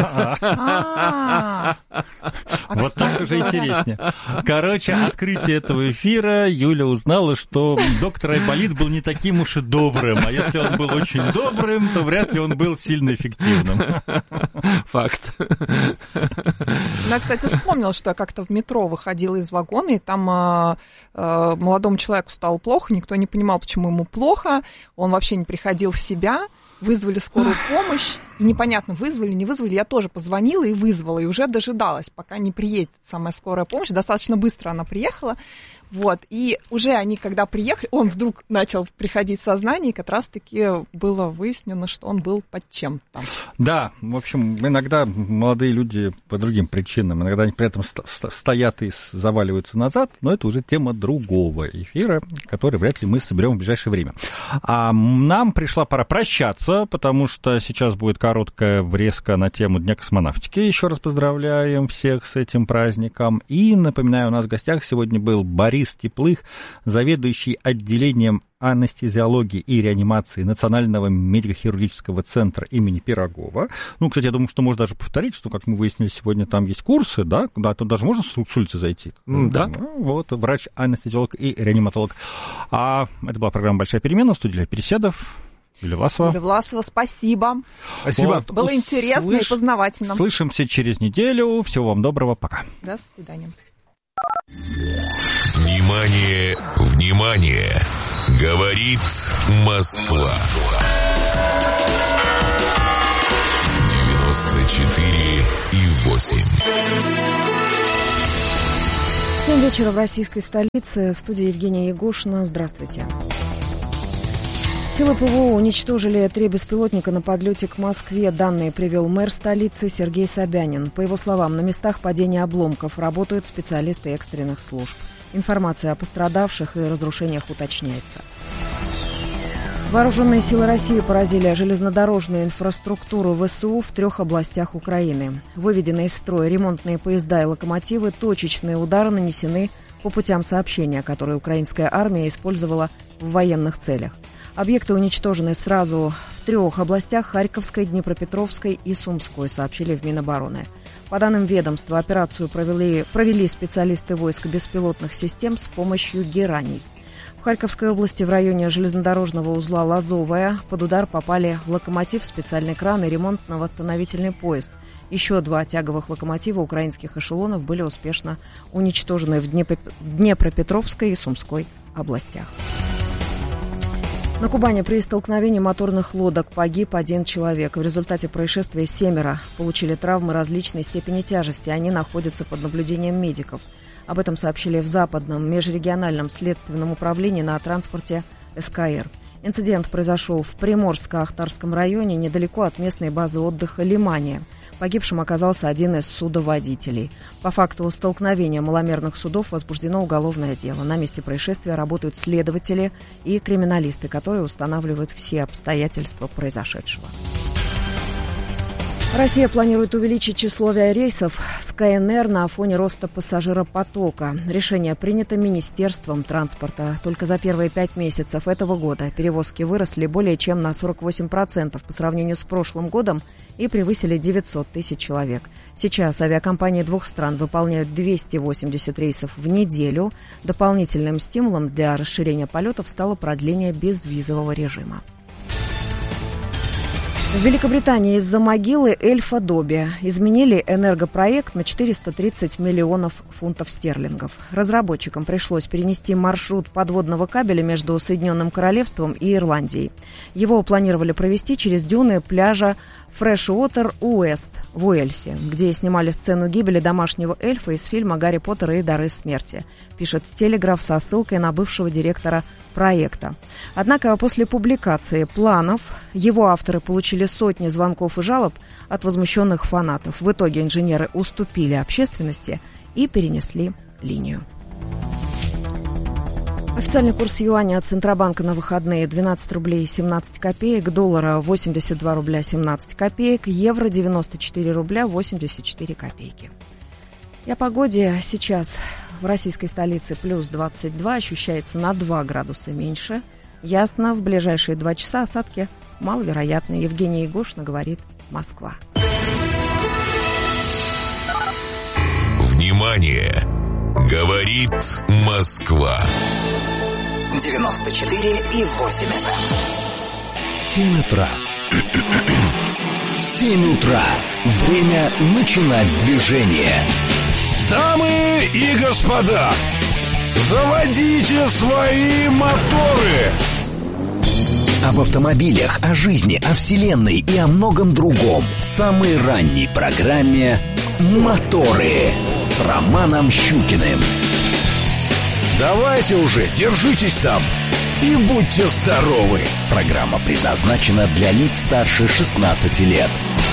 Вот так уже интереснее. Короче, открытие этого эфира, Юля узнала, что доктор Айболит был не таким уж и добрым, а если он был очень добрым, то вряд ли он был сильно эффективным. Факт. Я, кстати, вспомнила, что я как-то в метро выходила из вагона, и там молодому человеку стало плохо, никто не понимал, почему ему плохо, он вообще не приходил в себя, вызвали скорую помощь, и непонятно, вызвали, не вызвали, я тоже позвонила и вызвала, и уже дожидалась, пока не приедет самая скорая помощь, достаточно быстро она приехала, вот, и уже они, когда приехали, он вдруг начал приходить в сознание, и как раз-таки было выяснено, что он был под чем-то. Да, в общем, иногда молодые люди по другим причинам, иногда они при этом стоят и заваливаются назад, но это уже тема другого эфира, который вряд ли мы соберем в ближайшее время. А нам пришла пора прощаться. вернуться, потому что сейчас будет короткая врезка на тему Дня космонавтики. Еще раз поздравляем всех с этим праздником. И, напоминаю, у нас в гостях сегодня был Борис Теплых, заведующий отделением анестезиологии и реанимации Национального медико-хирургического центра имени Пирогова. Ну, кстати, я думаю, что можно даже повторить, что, как мы выяснили, сегодня там есть курсы, да, тут даже можно с улицы зайти. Да. Вот, врач-анестезиолог и реаниматолог. А это была программа «Большая перемена», в студии Илья Переседов. Юлия Власова. Юлия Власова, спасибо. Спасибо. Вот. Было интересно и познавательно. Слышимся через неделю. Всего вам доброго. Пока. До свидания. Внимание, внимание! Говорит Москва. 94,8. 7 вечера в российской столице. В студии Евгения Егошина. Здравствуйте. Силы ПВО уничтожили 3 беспилотника на подлете к Москве. Данные привел мэр столицы Сергей Собянин. По его словам, на местах падения обломков работают специалисты экстренных служб. Информация о пострадавших и разрушениях уточняется. Вооруженные силы России поразили железнодорожную инфраструктуру ВСУ в 3 областях Украины. Выведены из строя ремонтные поезда и локомотивы, точечные удары нанесены по путям сообщения, которые украинская армия использовала в военных целях. Объекты уничтожены сразу в 3 областях – Харьковской, Днепропетровской и Сумской, сообщили в Минобороны. По данным ведомства, операцию провели специалисты войск беспилотных систем с помощью гераний. В Харьковской области в районе железнодорожного узла Лазовая под удар попали локомотив, специальный кран и ремонтно-восстановительный поезд. Еще 2 тяговых локомотива украинских эшелонов были успешно уничтожены в Днепропетровской и Сумской областях. На Кубани при столкновении моторных лодок погиб 1 человек. В результате происшествия 7 получили травмы различной степени тяжести. Они находятся под наблюдением медиков. Об этом сообщили в Западном межрегиональном следственном управлении на транспорте СКР. Инцидент произошел в Приморско-Ахтарском районе, недалеко от местной базы отдыха Лимания. Погибшим оказался один из судоводителей. По факту столкновения маломерных судов возбуждено уголовное дело. На месте происшествия работают следователи и криминалисты, которые устанавливают все обстоятельства произошедшего. Россия планирует увеличить число авиарейсов с КНР на фоне роста пассажиропотока. Решение принято Министерством транспорта. Только за первые 5 месяцев этого года перевозки выросли более чем на 48% по сравнению с прошлым годом и превысили 900 тысяч человек. Сейчас авиакомпании 2 стран выполняют 280 рейсов в неделю. Дополнительным стимулом для расширения полетов стало продление безвизового режима. В Великобритании из-за могилы Эльфа Доби изменили энергопроект на 430 миллионов фунтов стерлингов. Разработчикам пришлось перенести маршрут подводного кабеля между Соединенным Королевством и Ирландией. Его планировали провести через дюны пляжа Фрешуотер Уэст в Уэльсе, где снимали сцену гибели домашнего эльфа из фильма «Гарри Поттер и дары смерти», пишет «Телеграф» со ссылкой на бывшего директора проекта. Однако после публикации планов его авторы получили сотни звонков и жалоб от возмущенных фанатов. В итоге инженеры уступили общественности и перенесли линию. Официальный курс юаня от Центробанка на выходные 12 рублей 17 копеек, доллара 82 рубля 17 копеек, евро 94 рубля 84 копейки. И о погоде сейчас в российской столице плюс 22, ощущается на 2 градуса меньше. Ясно, в ближайшие 2 часа осадки маловероятны. Евгения Егошина, говорит Москва. Внимание! Говорит Москва. 94,8 7 утра. 7 утра. Время начинать движение. Дамы и господа, заводите свои моторы. Об автомобилях, о жизни, о вселенной и о многом другом в самой ранней программе «Моторы» с Романом Щукиным. Давайте уже, держитесь там и будьте здоровы. Программа предназначена для лиц старше 16 лет.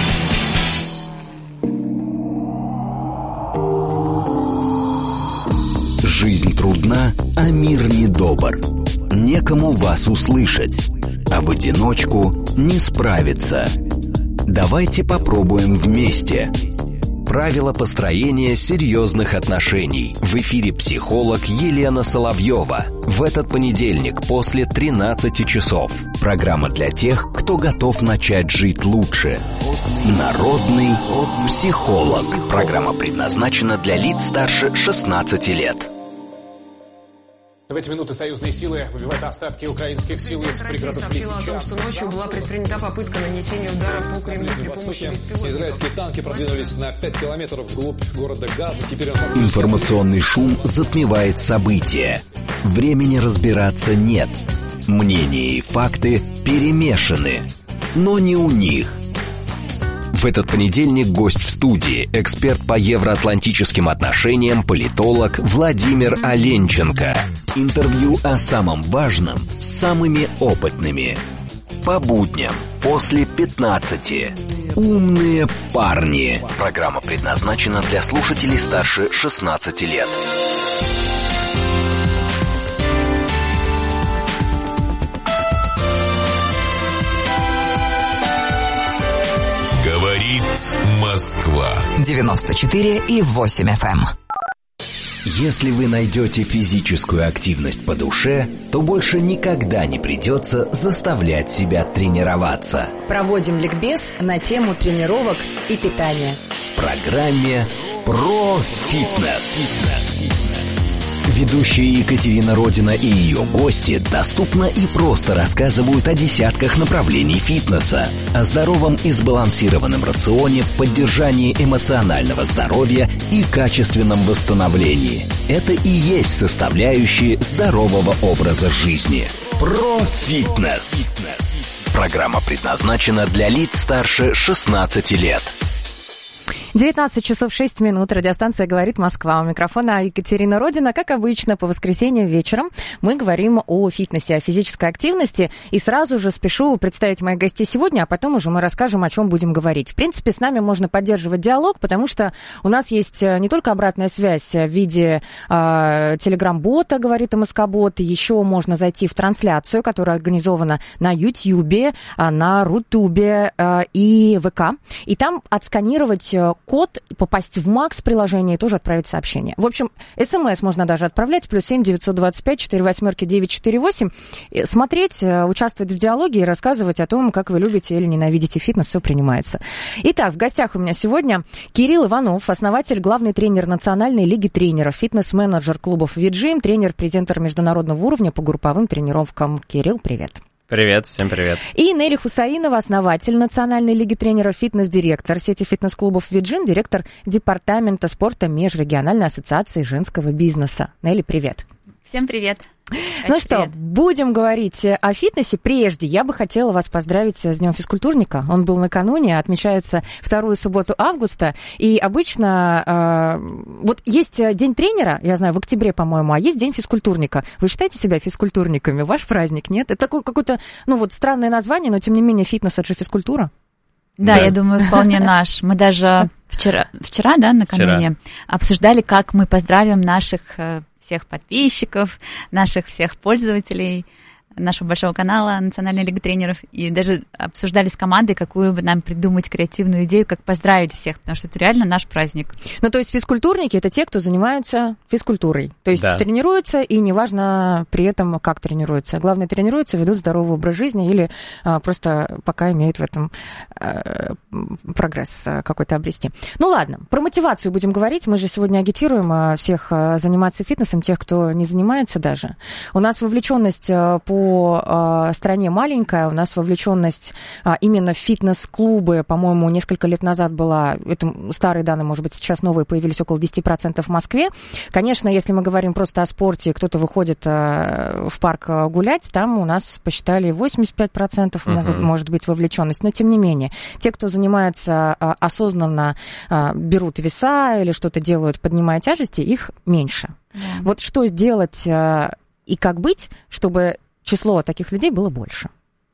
Жизнь трудна, а мир недобр. Некому вас услышать, а в одиночку не справится. Давайте попробуем вместе. Правила построения серьезных отношений. В эфире психолог Елена Соловьева. В этот понедельник после 13 часов. Программа для тех, кто готов начать жить лучше. Народный психолог. Программа предназначена для лиц старше 16 лет. В эти минуты союзные силы выбивают остатки украинских сил из пригородов Лисичанска. Сообщила о том, что ночью была предпринята попытка нанесения удара по Кремлю при помощи беспилотников. Израильские танки продвинулись на 5 километров вглубь города Газа. Теперь Информационный шум затмевает события. Времени разбираться нет. Мнения и факты перемешаны. Но не у них. В этот понедельник гость в студии, эксперт по евроатлантическим отношениям, политолог Владимир Оленченко. Интервью о самом важном с самыми опытными. По будням после 15. Умные парни. Программа предназначена для слушателей старше 16 лет. Говорит Москва. 94,8 FM. Если вы найдете физическую активность по душе, то больше никогда не придется заставлять себя тренироваться. Проводим ликбез на тему тренировок и питания. В программе «Про фитнес». Ведущие Екатерина Родина и ее гости доступно и просто рассказывают о десятках направлений фитнеса, о здоровом и сбалансированном рационе, поддержании эмоционального здоровья и качественном восстановлении. Это и есть составляющие здорового образа жизни. Про фитнес. Программа предназначена для лиц старше 16 лет. 19 часов 6 минут. Радиостанция «Говорит Москва». У микрофона Екатерина Родина. Как обычно, по воскресеньям вечером мы говорим о фитнесе, о физической активности. И сразу же спешу представить моих гостей сегодня, а потом уже мы расскажем, о чем будем говорить. В принципе, с нами можно поддерживать диалог, потому что у нас есть не только обратная связь в виде телеграм-бота «Говорит МСК-бот», еще можно зайти в трансляцию, которая организована на Ютьюбе, на Рутубе и ВК. И там отсканировать код, попасть в Макс приложение и тоже отправить сообщение. В общем, СМС можно даже отправлять, +7 925 48 948. Смотреть, участвовать в диалоге и рассказывать о том, как вы любите или ненавидите фитнес, все принимается. Итак, в гостях у меня сегодня Кирилл Иванов, основатель, главный тренер Национальной лиги тренеров, фитнес-менеджер клубов «Виджим», тренер-презентер международного уровня по групповым тренировкам. Кирилл, привет. Привет, всем привет. И Нелли Хусаинова, основатель Национальной лиги тренеров, фитнес-директор сети фитнес-клубов «Виджим», директор департамента спорта Межрегиональной ассоциации женского бизнеса. Нелли, привет. Всем привет. Ну что, будем говорить о фитнесе. Прежде я бы хотела вас поздравить с Днем физкультурника. Он был накануне, отмечается вторую субботу августа. И обычно вот есть День тренера, я знаю, в октябре, по-моему, а есть День физкультурника. Вы считаете себя физкультурниками? Ваш праздник, нет? Это такое какое-то, ну вот странное название, но тем не менее фитнес — это же физкультура. Да, я думаю, вполне наш. Мы даже вчера, да, накануне обсуждали, как мы поздравим наших всех подписчиков, наших всех пользователей нашего большого канала Национальной лиги тренеров, и даже обсуждали с командой, какую бы нам придумать креативную идею, как поздравить всех, потому что это реально наш праздник. Ну, то есть физкультурники — это те, кто занимаются физкультурой, то есть тренируются, и неважно при этом, как тренируются. Главное, тренируются, ведут здоровый образ жизни или просто пока имеют в этом прогресс какой-то обрести. Ну, ладно, про мотивацию будем говорить. Мы же сегодня агитируем всех заниматься фитнесом, тех, кто не занимается даже. У нас вовлеченность по стране маленькая, у нас вовлеченность именно в фитнес-клубы, по-моему, несколько лет назад была, это старые данные, может быть, сейчас новые появились, около 10% в Москве. Конечно, если мы говорим просто о спорте, кто-то выходит в парк гулять, там у нас посчитали 85% может быть вовлеченность, но тем не менее, те, кто занимается осознанно, берут веса или что-то делают, поднимая тяжести, их меньше. Вот что сделать и как быть, чтобы число таких людей было больше?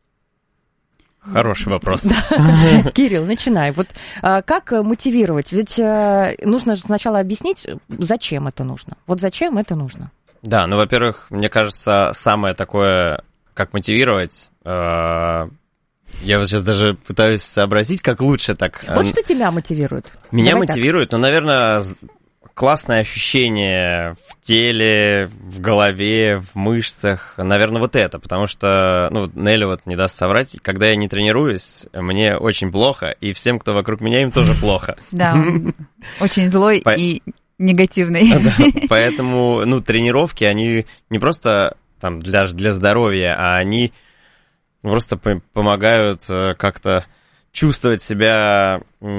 Хороший вопрос. Кирилл, начинай. Вот как мотивировать? Ведь нужно же сначала объяснить, зачем это нужно. Вот зачем это нужно? Да, ну, во-первых, мне кажется, самое такое, как мотивировать, Я вот сейчас даже пытаюсь сообразить, как лучше так. Вот что тебя мотивирует? Меня мотивирует, наверное, классное ощущение в теле, в голове, в мышцах. Наверное, вот это, потому что, Нелли вот не даст соврать, когда я не тренируюсь, мне очень плохо, и всем, кто вокруг меня, им тоже плохо. Да, он очень злой и негативный. Да, поэтому, тренировки, они не просто там для здоровья, а они просто помогают как-то чувствовать себя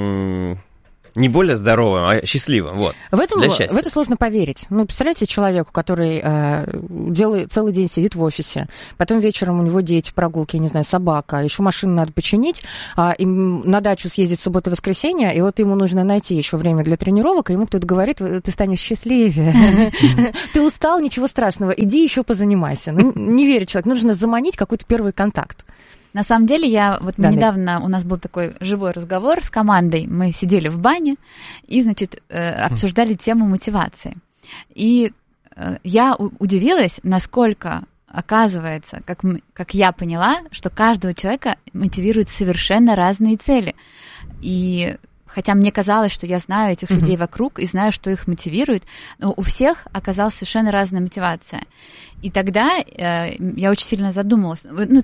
не более здоровым, а счастливым. Вот, в это сложно поверить. Представляете, человеку, который целый день сидит в офисе, потом вечером у него дети, прогулки, я не знаю, собака, еще машину надо починить, им на дачу съездить в субботу и воскресенье, и вот ему нужно найти еще время для тренировок, и ему кто-то говорит, ты станешь счастливее. Ты устал, ничего страшного, иди еще позанимайся. Не верит человек, нужно заманить какой-то первый контакт. На самом деле, недавно у нас был такой живой разговор с командой. Мы сидели в бане и, обсуждали тему мотивации. И я удивилась, насколько, оказывается, как я поняла, что каждого человека мотивируют совершенно разные цели. И хотя мне казалось, что я знаю этих людей вокруг и знаю, что их мотивирует, но у всех оказалась совершенно разная мотивация. И тогда я очень сильно задумалась.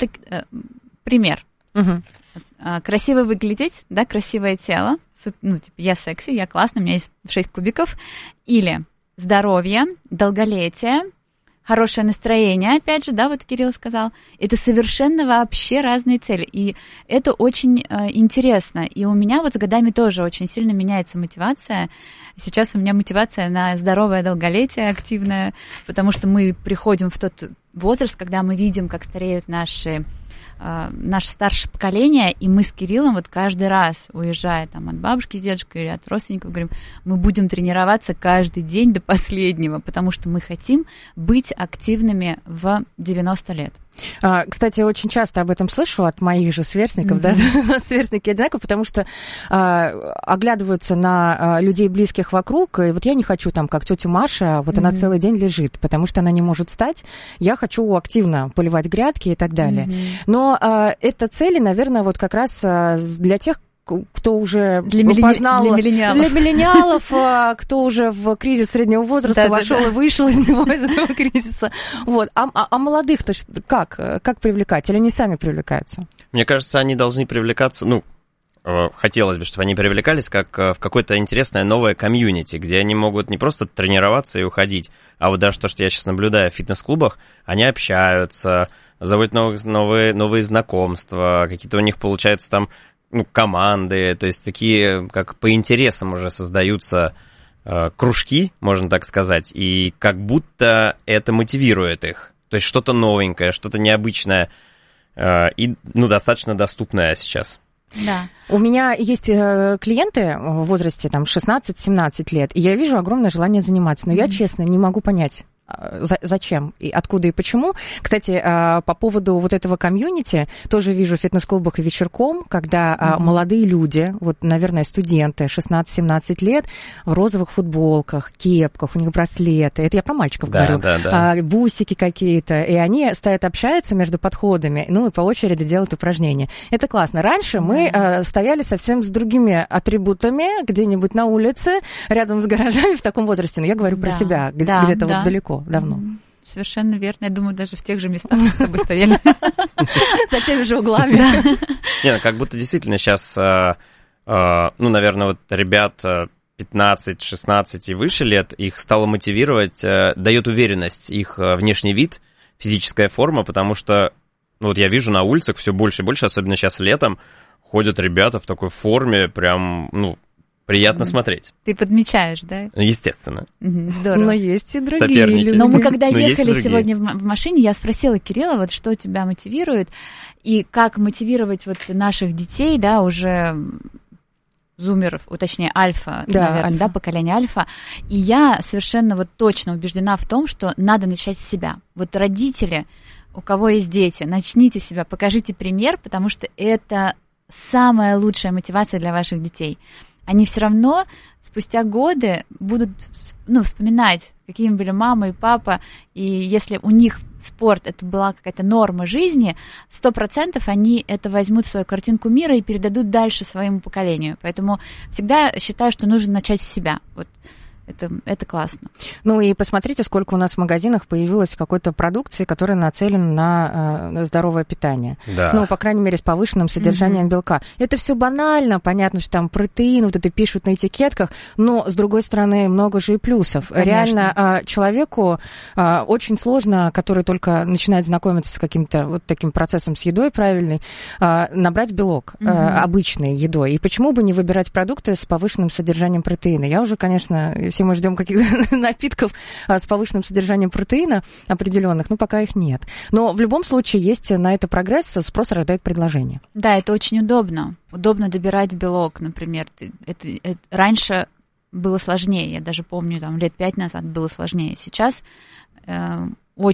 Пример. Красиво выглядеть, да, красивое тело. Я секси, я классная, у меня есть 6 кубиков. Или здоровье, долголетие, хорошее настроение, опять же, да, вот Кирилл сказал. Это совершенно вообще разные цели. И это очень интересно. И у меня вот с годами тоже очень сильно меняется мотивация. Сейчас у меня мотивация на здоровое долголетие активное, потому что мы приходим в тот возраст, когда мы видим, как стареют наше старшее поколение, и мы с Кириллом вот каждый раз, уезжая там от бабушки с дедушкой или от родственников, говорим, мы будем тренироваться каждый день до последнего, потому что мы хотим быть активными в 90 лет. Кстати, очень часто об этом слышу от моих же сверстников, да, сверстники одинаково, потому что оглядываются на людей близких вокруг, и вот я не хочу там, как тетя Маша, вот она целый день лежит, потому что она не может встать, я хочу активно поливать грядки и так далее. Но это цели, наверное, вот как раз для тех, кто уже познал... Для миллениалов, кто уже в кризис среднего возраста вошел и вышел из него, из этого кризиса. Вот. А молодых-то как привлекать? Или они сами привлекаются? Мне кажется, они должны привлекаться... хотелось бы, чтобы они привлекались как в какое-то интересное новое комьюнити, где они могут не просто тренироваться и уходить, а вот даже то, что я сейчас наблюдаю в фитнес-клубах, они общаются, заводят новые знакомства, какие-то у них получаются там команды, то есть такие, как по интересам уже создаются кружки, можно так сказать, и как будто это мотивирует их. То есть что-то новенькое, что-то необычное и достаточно доступное сейчас. Да. У меня есть клиенты в возрасте там 16-17 лет, и я вижу огромное желание заниматься, но я, честно, не могу понять, зачем, и откуда и почему. Кстати, по поводу вот этого комьюнити, тоже вижу в фитнес-клубах и вечерком, когда молодые люди, вот, наверное, студенты 16-17 лет, в розовых футболках, кепках, у них браслеты, это я про мальчиков говорю, бусики какие-то, и они стоят, общаются между подходами, и по очереди делают упражнения. Это классно. Раньше мы стояли совсем с другими атрибутами, где-нибудь на улице, рядом с гаражами в таком возрасте, но я говорю про себя, где-то вот далеко. Давно. Совершенно верно. Я думаю, даже в тех же местах мы с тобой стояли. За теми же углами. Нет, как будто действительно сейчас, наверное, вот ребят 15-16 и выше лет, их стало мотивировать, дает уверенность их внешний вид, физическая форма, потому что, вот я вижу на улицах все больше и больше, особенно сейчас летом, ходят ребята в такой форме, прям, приятно смотреть. Ты подмечаешь, да? Естественно. Здорово. Но есть и другие люди. Но мы когда ехали сегодня в машине, я спросила Кирилла, вот что тебя мотивирует, и как мотивировать вот наших детей, да, уже зумеров, точнее, альфа, наверное, да, поколение альфа. И я совершенно вот точно убеждена в том, что надо начать с себя. Вот родители, у кого есть дети, начните себя, покажите пример, потому что это самая лучшая мотивация для ваших детей. они все равно спустя годы будут вспоминать, какими были мама и папа, и если у них спорт это была какая-то норма жизни, 100% они это возьмут в свою картинку мира и передадут дальше своему поколению. Поэтому всегда считаю, что нужно начать с себя. Вот. Это классно. Ну и посмотрите, сколько у нас в магазинах появилось какой-то продукции, которая нацелена на здоровое питание. Да. Ну, по крайней мере, с повышенным содержанием белка. Это все банально, понятно, что там протеин, вот это пишут на этикетках, но, с другой стороны, много же и плюсов. Конечно. Реально, человеку очень сложно, который только начинает знакомиться с каким-то вот таким процессом с едой правильной, набрать белок обычной едой. И почему бы не выбирать продукты с повышенным содержанием протеина? Я уже, конечно, все мы ждем каких-то напитков с повышенным содержанием протеина определенных, но пока их нет. Но в любом случае есть на это прогресс, спрос рождает предложение. Да, это очень удобно. Удобно добирать белок, например. Это раньше было сложнее, я даже помню, там, лет 5 назад было сложнее. Сейчас